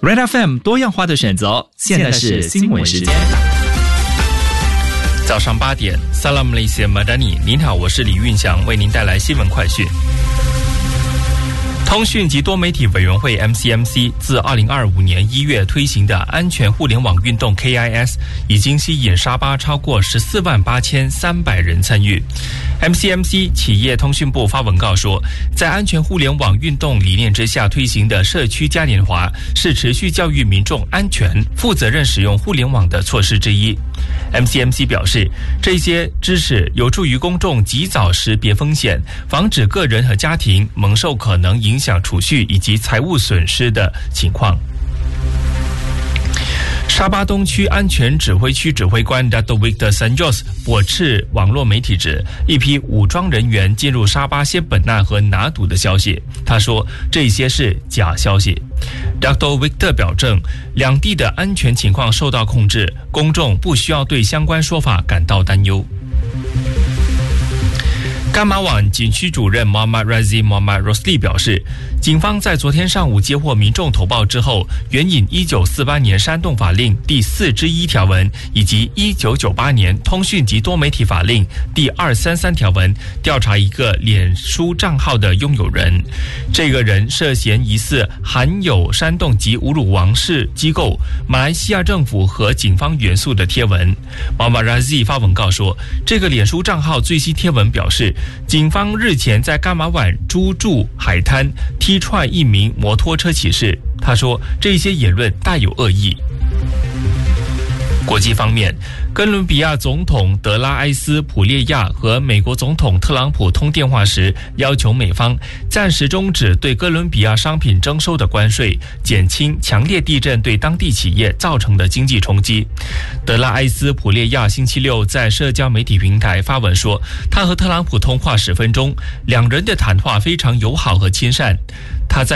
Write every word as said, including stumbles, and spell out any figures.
Red F M 多样化的选择，现在是新闻时间。 早上八点 Salam Malaysia Madani， 您好，我是李运祥，为您带来新闻快讯。通讯及多媒体委员会 M C M C 自二零二五年一月推行的安全互联网运动 K I S 已经吸引沙巴超过十四万八千三百人参与。M C M C 企业通讯部发文告说，在安全互联网运动理念之下推行的社区嘉年华是持续教育民众安全、负责任使用互联网的措施之一。M C M C 表示，这些知识有助于公众及早识别风险，防止个人和家庭蒙受可能影响储蓄以及财务损失的情况。沙巴东区安全指挥区指挥官 Dato Victor Sanjos 驳斥网络媒体指一批武装人员进入沙巴仙本那和拿督的消息。他说这些是假消息。Dato Victor 表证，两地的安全情况受到控制，公众不需要对相关说法感到担忧。干马湾警区主任 Muhammad Razi Muhammad Rosli 表示，警方在昨天上午接获民众投报之后，援引一九四八年煽动法令第四之一条文以及一九九八年通讯及多媒体法令第二三三条文，调查一个脸书账号的拥有人。这个人涉嫌疑似含有煽动及侮辱王室机构、马来西亚政府和警方元素的贴文。Muhammad Razi 发文告说，这个脸书账号最新贴文表示，警方日前在干马湾猪住海滩踢踹一名摩托车骑士。他说，这些言论带有恶意。国际方面，哥伦比亚总统德拉埃斯普列亚和美国总统特朗普通电话时，要求美方暂时终止对哥伦比亚商品征收的关税，减轻强烈地震对当地企业造成的经济冲击。德拉埃斯普列亚星期六在社交媒体平台发文说，他和特朗普通话十分钟，两人的谈话非常友好和亲善。他在